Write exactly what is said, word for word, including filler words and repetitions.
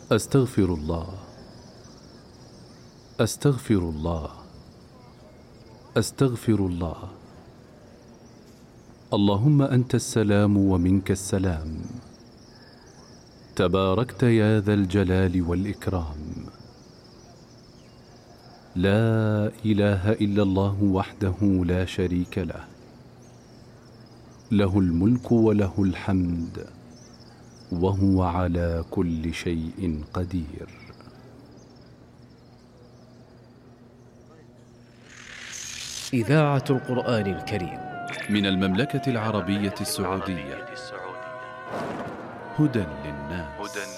أستغفر الله، أستغفر الله، أستغفر الله. اللهم أنت السلام ومنك السلام، تباركت يا ذا الجلال والإكرام. لا إله إلا الله وحده لا شريك له، له الملك وله الحمد وهو على كل شيء قدير. إذاعة القرآن الكريم من المملكة العربية السعودية، هدى للناس.